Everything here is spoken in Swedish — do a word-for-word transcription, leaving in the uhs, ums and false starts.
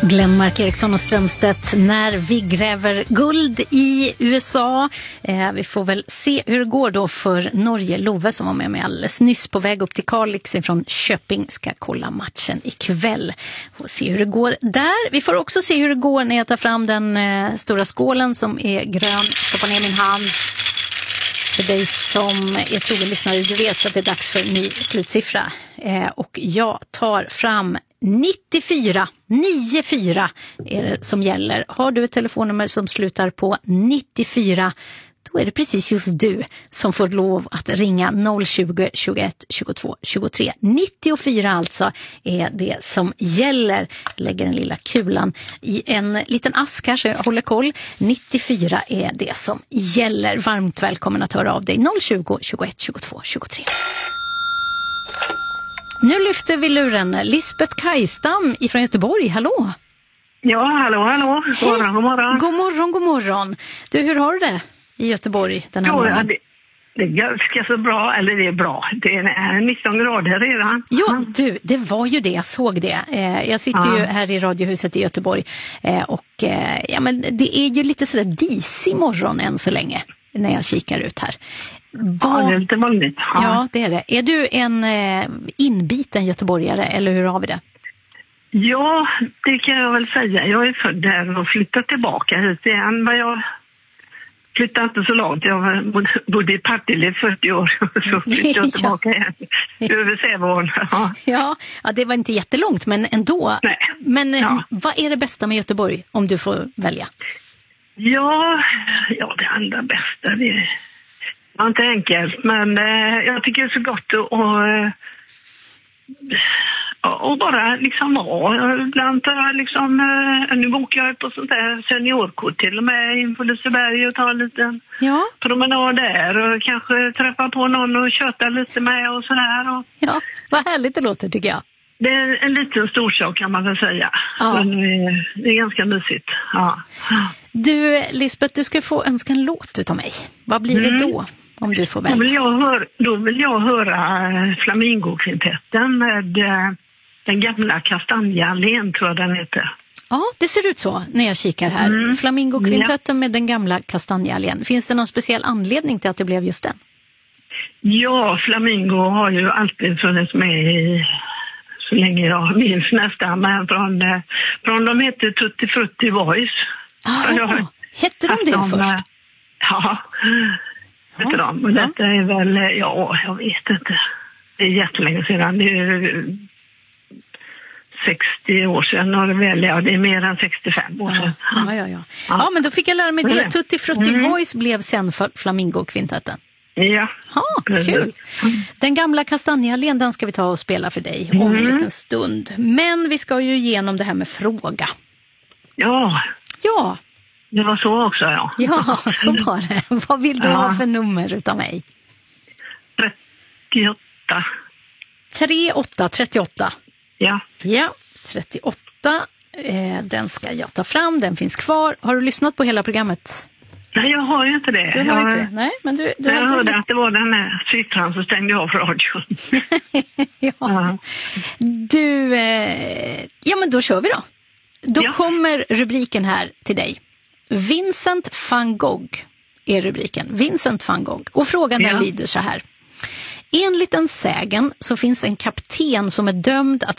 Glenmark, Eriksson och Strömstedt när vi gräver guld i U S A. Eh, vi får väl se hur det går då för Norge. Love som var med mig alldeles nyss på väg upp till Kalix från Köping ska kolla matchen ikväll. Får se hur det går där. Vi får också se hur det går när jag tar fram den eh, stora skålen som är grön. Stoppar ner min hand. För dig som är trogen lyssnare, du vet att det är dags för en ny slutsiffra. Eh, och jag tar fram nittiofyra nittiofyra är det som gäller. Har du ett telefonnummer som slutar på nittiofyra, då är det precis just du som får lov att ringa noll tjugo, tjugoett, tjugotvå, tjugotre. nittiofyra alltså är det som gäller. Lägger den lilla kulan i en liten ask här så jag håller koll. nittiofyra är det som gäller. Varmt välkommen att höra av dig. noll tjugo, tjugoett, tjugotvå, tjugotre. Nu lyfter vi luren. Lisbeth Kajstam ifrån Göteborg. Hallå! Ja, hallå, hallå. God morgon, god morgon. God morgon, god morgon. Du, hur har du det i Göteborg den här jo, morgonen? Ja, det, det är ganska så bra, eller det är bra. Det är nitton grader redan. Ja, du, det var ju det, jag såg det. Eh, jag sitter ja. ju här i Radiohuset i Göteborg eh, och eh, ja, men det är ju lite sådär disig morgon än så länge när jag kikar ut här. Var... Ja, det är lite vanligt. Ja. ja, det är det. Är du en eh, inbiten göteborgare eller hur har vi det? Ja, det kan jag väl säga. Jag är född där och flyttat tillbaka hit igen. Men jag flyttade inte så långt. Jag bodde i Partille i fyrtio år så flyttade jag tillbaka igen. Över Sävån. Ja. Ja, ja, det var inte jättelångt men ändå. Nej. Men ja. Vad är det bästa med Göteborg om du får välja? Ja, ja det allra bästa det är ja, inte enkelt, men eh, jag tycker det är så gott att och, och, och bara liksom vara. Ibland tar jag liksom, eh, nu bokar jag på sånt där seniorkort till och med in på Liseberg och tar en liten ja. promenad där och kanske träffa på någon och köta lite med och sådär. Och... Ja, vad härligt det låter tycker jag. Det är en liten storsak kan man väl säga. Ja. Men det är ganska mysigt. Ja. Du, Lisbeth, du ska få önska en låt utav mig. Vad blir mm. det då om du får välja? Då vill jag höra, då vill jag höra Flamingokvintetten med den gamla Kastanjeallén, tror jag den heter. Ja, det ser ut så när jag kikar här. Mm. Flamingokvintetten ja. med den gamla Kastanjeallén. Finns det någon speciell anledning till att det blev just den? Ja, Flamingo har ju alltid funnits med i... så länge jag minns nästan, men från, från de hette Tutti Frutti Voice. Ah, jag, hette de det de, först? Ja, hette ja, de. Och ja. Detta är väl, ja, jag vet inte. Det är jättelänge sedan. Det är sextio år sedan och det väl, ja, det är mer än sextiofem år sedan. Ja, ja, ja. Ja, ja men då fick jag lära mig det. Tutti Frutti mm. Voice blev sen för Flamingokvintetten. Ja. Ja, kul. Den gamla Kastanjeallén, den ska vi ta och spela för dig mm. om en liten stund. Men vi ska ju igenom det här med fråga. Ja. Ja. Det var så också, ja. Ja, så var det. Vad vill du ja. ha för nummer utav mig? trettioåtta. trettioåtta, trettioåtta. Ja. Ja, trettioåtta. Eh, den ska jag ta fram, den finns kvar. Har du lyssnat på hela programmet? Nej, jag har ju inte det. Du har jag, inte det? Nej, men du, du jag hörde lite... att det var den här siffran så stängde jag av radion. ja. ja. Du, eh... ja men då kör vi då. Då ja. kommer rubriken här till dig. Vincent van Gogh är rubriken. Vincent van Gogh. Och frågan ja. den lyder så här. Enligt en sägen så finns en kapten som är dömd att